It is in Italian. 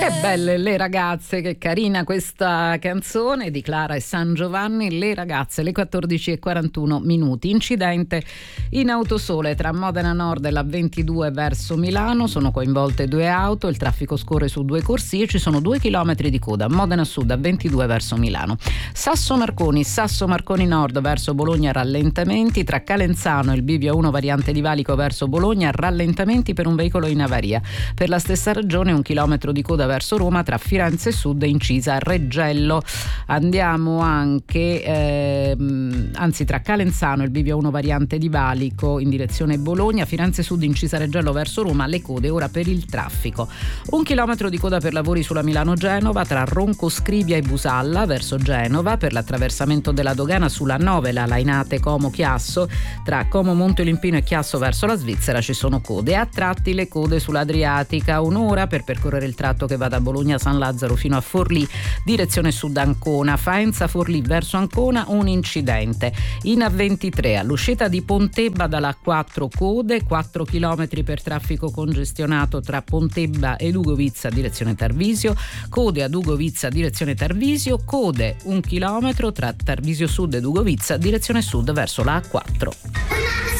Che belle le ragazze, che carina questa canzone di Clara e San Giovanni. Le ragazze, le 14:41. Incidente in autosole tra Modena Nord e la 22 verso Milano, sono coinvolte due auto, il traffico scorre su due corsie, ci sono 2 chilometri di coda. Modena Sud a 22 verso Milano. Sasso Marconi Nord verso Bologna, rallentamenti tra Calenzano e il bivio 1 variante di Valico verso Bologna, rallentamenti per un veicolo in avaria. Per la stessa ragione 1 chilometro di coda verso Roma tra Firenze Sud e incisa Reggello. Andiamo anche tra Calenzano e il bivio 1 variante di Valico in direzione Bologna, Firenze Sud incisa Reggello verso Roma, le code ora per il traffico. 1 chilometro di coda per lavori sulla Milano-Genova tra Ronco Scrivia e Busalla verso Genova, per l'attraversamento della dogana sulla 9 la Lainate Como Chiasso, tra Como Monte Olimpino e Chiasso verso la Svizzera ci sono code. A tratti le code sull'Adriatica, un'ora per percorrere il tratto che va da Bologna San Lazzaro fino a Forlì, direzione sud Ancona. Faenza Forlì verso Ancona un incidente. In A23 all'uscita di Pontebba dalla 4 code, 4 km per traffico congestionato tra Pontebba e Ugovizza direzione Tarvisio, code ad Ugovizza direzione Tarvisio, code 1 chilometro tra Tarvisio Sud ed Ugovizza direzione sud verso la A4.